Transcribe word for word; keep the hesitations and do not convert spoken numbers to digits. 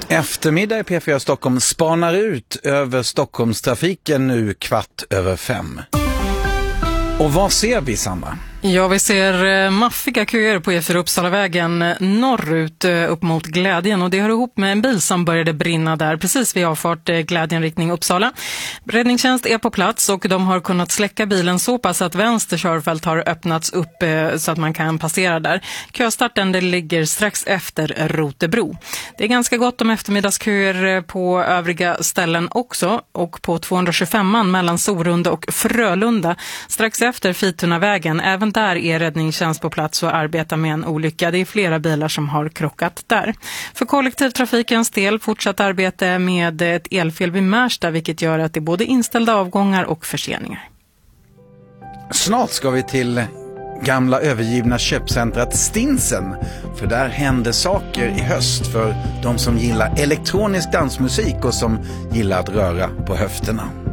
Eftermiddag i P fyra Stockholm spanar ut över Stockholmstrafiken nu kvart över fem. Och vad ser vi, Sandra? Ja, vi ser maffiga köer på E fyra Uppsalavägen norrut upp mot Glädjen, och det hör ihop med en bil som började brinna där precis vid avfart Glädjen riktning Uppsala. Räddningstjänst är på plats och de har kunnat släcka bilen så pass att vänster körfält har öppnats upp så att man kan passera där. Köstarten det ligger strax efter Rotebro. Det är ganska gott om eftermiddagsköer på övriga ställen också, och på tvåhundratjugofem mellan Sorunda och Frölunda strax efter Fitunavägen. Även där är räddningstjänst på plats och arbetar med en olycka. Det är flera bilar som har krockat där. För kollektivtrafikens del fortsatt arbete med ett elfel vid Märsta, vilket gör att det är både inställda avgångar och förseningar. Snart ska vi till gamla övergivna köpcentrat Stinsen, för där händer saker i höst för de som gillar elektronisk dansmusik och som gillar att röra på höfterna.